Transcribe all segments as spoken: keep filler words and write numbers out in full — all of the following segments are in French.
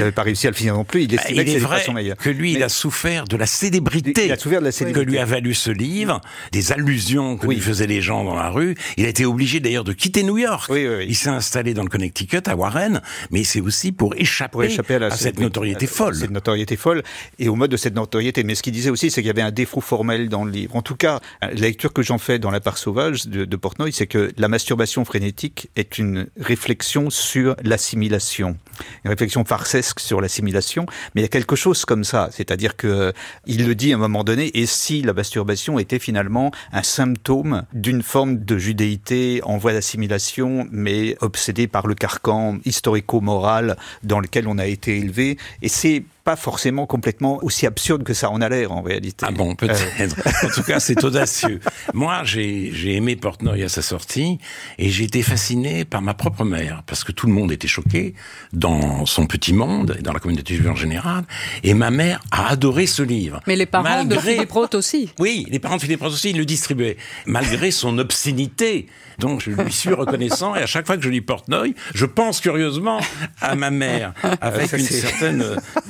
n'avait pas réussi à le finir non plus. Il estimait bah, il que c'était vrai pas son meilleur. que lui, Mais il a souffert de la célébrité. Il a souffert de la célébrité. Que lui a valu ce livre, des allusions que oui. lui faisaient les gens dans la rue. Il a été obligé d'ailleurs de quitter New York. Oui, oui, oui. Il s'est installé dans le Connecticut, à Warren, mais c'est aussi pour échapper, pour échapper à, la, à cette oui, notoriété folle. Cette notoriété folle et au mode de cette notoriété. Mais ce qu'il disait aussi, c'est qu'il y avait un défaut formel dans le livre. En tout cas, la lecture que j'en fais dans La part sauvage de, de Portnoy, c'est que la masturbation frénétique est une réflexion sur l'assimilation. Une réflexion farcesque sur l'assimilation. Mais il y a quelque chose comme ça. C'est-à-dire que il le dit à un moment donné, et si la masturbation était finalement un symptôme d'une forme de judéité en voie d'assimilation, mais obsédée par le carcan historico-moral dans lequel on a été élevé. Et c'est pas forcément complètement aussi absurde que ça en a l'air, en réalité. Ah bon, peut-être. Euh... En tout cas, c'est audacieux. Moi, j'ai, j'ai aimé Portnoy à sa sortie, et j'ai été fasciné par ma propre mère, parce que tout le monde était choqué dans son petit monde, et dans la communauté juive en général, et ma mère a adoré ce livre. Mais les parents malgré... de Philippe Roth aussi. Oui, les parents de Philippe Roth aussi, ils le distribuaient. Malgré son obscénité. Donc, je lui suis reconnaissant, et à chaque fois que je lis Portnoy, je pense curieusement à ma mère, avec une certaine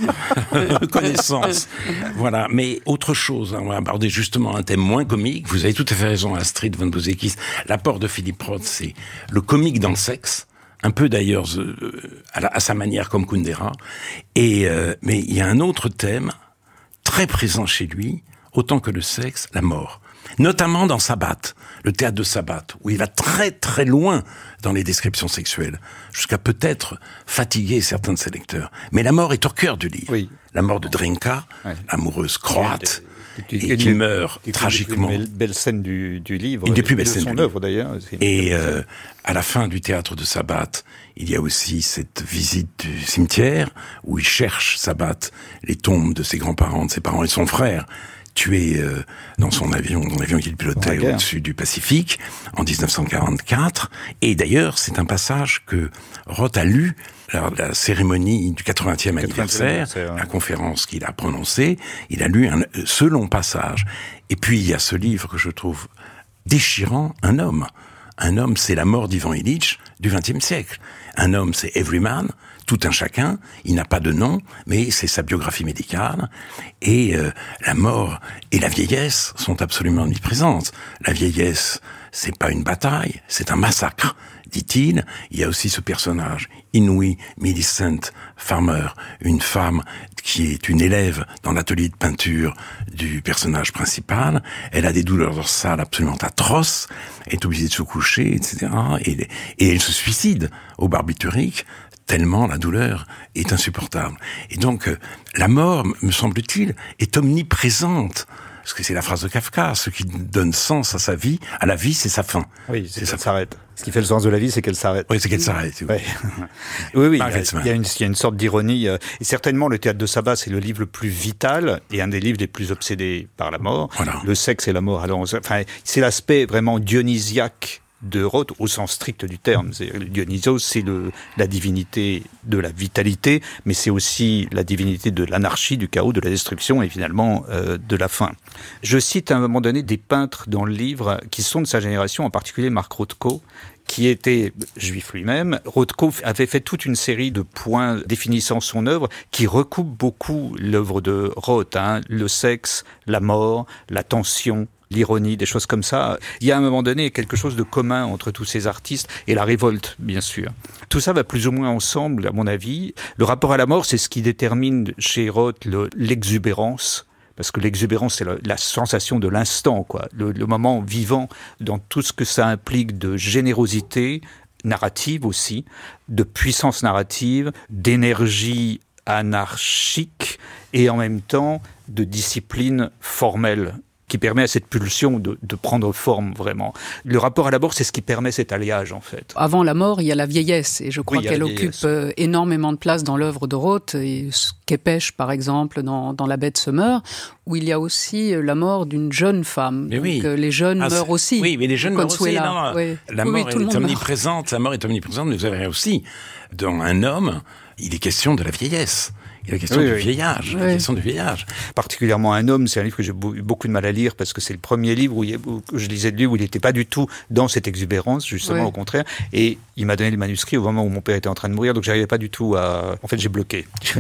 reconnaissance. Voilà. Mais autre chose, on va aborder justement un thème moins comique. Vous avez tout à fait raison, Astrid Van Bouzekis. L'apport de Philippe Roth, c'est le comique dans le sexe. Un peu d'ailleurs euh, à, la, à sa manière comme Kundera. Et, euh, mais il y a un autre thème très présent chez lui, autant que le sexe, la mort. Notamment dans Sabbat, le théâtre de Sabbat, où il va très très loin dans les descriptions sexuelles, jusqu'à peut-être fatiguer certains de ses lecteurs. Mais la mort est au cœur du livre. Oui. La mort de Drinka, ouais. l'amoureuse croate, et, et, et qui meurt et tragiquement. Une belle scène du, du livre. Une des plus belles de scènes son du œuvre d'ailleurs. Et euh, à la fin du théâtre de Sabbat, il y a aussi cette visite du cimetière, où il cherche Sabbat, les tombes de ses grands-parents, de ses parents et de son frère, tué euh, dans son avion, dans l'avion qu'il pilotait au-dessus du Pacifique en dix-neuf cent quarante-quatre. Et d'ailleurs, c'est un passage que Roth a lu lors de la cérémonie du quatre-vingtième anniversaire, ouais. la conférence qu'il a prononcée. Il a lu un, ce long passage. Et puis, il y a ce livre que je trouve déchirant, Un homme. Un homme, c'est la mort d'Ivan Ilitch du vingtième siècle. Un homme, c'est Everyman, tout un chacun, il n'a pas de nom, mais c'est sa biographie médicale. Et euh, la mort et la vieillesse sont absolument omniprésentes. La vieillesse, c'est pas une bataille, c'est un massacre, dit-il. Il y a aussi ce personnage, Inouï Millicent Farmer, une femme qui est une élève dans l'atelier de peinture du personnage principal. Elle a des douleurs dorsales absolument atroces, est obligée de se coucher, et cetera. Et, et elle se suicide au barbiturique, tellement la douleur est insupportable. Et donc, euh, la mort, me semble-t-il, est omniprésente. Parce que c'est la phrase de Kafka, ce qui donne sens à sa vie, à la vie, c'est sa fin. Oui, c'est, c'est ça s'arrête. Ce qui fait le sens de la vie, c'est qu'elle s'arrête. Oui, c'est qu'elle s'arrête. Oui, ouais. oui, oui il, y a, il, y a une, il y a une sorte d'ironie. Et certainement, le théâtre de Sabbat, c'est le livre le plus vital et un des livres les plus obsédés par la mort. Voilà. Le sexe et la mort. Alors, enfin, c'est l'aspect vraiment dionysiaque de Roth, au sens strict du terme. C'est, Dionysos, c'est le, la divinité de la vitalité, mais c'est aussi la divinité de l'anarchie, du chaos, de la destruction et finalement euh, de la fin. Je cite à un moment donné des peintres dans le livre qui sont de sa génération, en particulier Mark Rothko, qui était juif lui-même. Rothko avait fait toute une série de points définissant son œuvre qui recoupent beaucoup l'œuvre de Roth, hein, le sexe, la mort, la tension, l'ironie, des choses comme ça. Il y a à un moment donné quelque chose de commun entre tous ces artistes et la révolte, bien sûr. Tout ça va plus ou moins ensemble, à mon avis. Le rapport à la mort, c'est ce qui détermine chez Roth le, l'exubérance. Parce que l'exubérance, c'est la, la sensation de l'instant, quoi. Le, le moment vivant dans tout ce que ça implique de générosité narrative aussi, de puissance narrative, d'énergie anarchique et en même temps de discipline formelle, qui permet à cette pulsion de, de prendre forme vraiment. Le rapport à la mort, c'est ce qui permet cet alliage, en fait. Avant la mort, il y a la vieillesse, et je crois oui, qu'elle occupe euh, énormément de place dans l'œuvre de Roth, et Képes, par exemple, dans, dans La Bête se meurt, où il y a aussi la mort d'une jeune femme. Mais donc, oui. euh, les jeunes ah, meurent aussi. Oui, mais les jeunes meurent aussi. Non, oui. La oui, mort oui, est omniprésente, meurt. La mort est omniprésente, mais vous avez aussi, dans un homme, il est question de la vieillesse. Il y a la question oui, du oui. vieillage, oui. la question du vieillage. Particulièrement Un homme, c'est un livre que j'ai eu beaucoup de mal à lire parce que c'est le premier livre où, il, où je lisais de lui où il n'était pas du tout dans cette exubérance, justement oui. au contraire. Et il m'a donné le manuscrit au moment où mon père était en train de mourir, donc j'arrivais pas du tout à... En fait, j'ai bloqué.